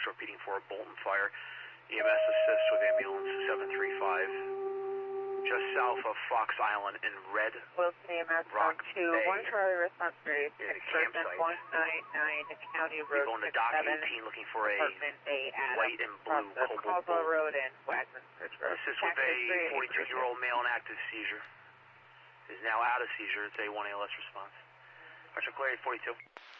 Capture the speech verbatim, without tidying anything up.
Foxtrot repeating for a Bolton fire. E M S assist with ambulance seven three five. Just south of Fox Island in Red Wilson E M S Rock two, Bay. one Charlie response rate, In a six person, campsite. one nine nine, County We're Road going to six dock seven, eighteen looking for a apartment A, Adam, white and blue across the Cobalt Caldwell Bull. Road and Wagman's Road. Assist with a forty-two-year-old male in active seizure. Is now out of seizure. It's a one A L S response. Archer Clary forty-two.